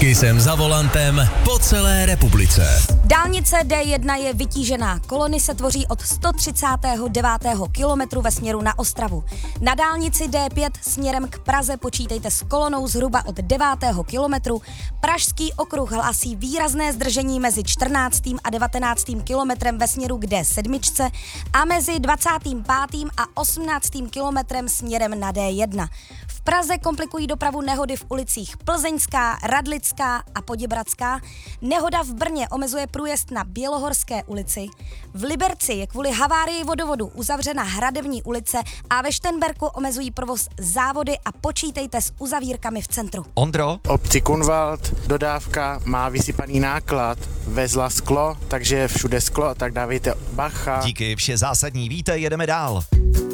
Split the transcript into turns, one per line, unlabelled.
Kisem za volantem po celé republice.
Dálnice D1 je vytížená. Kolony se tvoří od 139. kilometru ve směru na Ostravu. Na dálnici D5 směrem k Praze počítejte s kolonou zhruba od 9. kilometru. Pražský okruh hlásí výrazné zdržení mezi 14. a 19. kilometrem ve směru k D7 a mezi 25. a 18. kilometrem směrem na D1. V Praze komplikují dopravu nehody v ulicích Plzeňská, Radlická a Poděbradská. Nehoda v Brně omezuje průjezd na Bělohorské ulici. V Liberci je kvůli havárii vodovodu uzavřena Hradební ulice a ve Šternberku omezují provoz závody a počítejte s uzavírkami v centru.
Ondro?
Obci Kunvald dodávka má vysypaný náklad, vezla sklo, takže všude sklo, tak dávejte bacha.
Díky, vše zásadní víte, jedeme dál.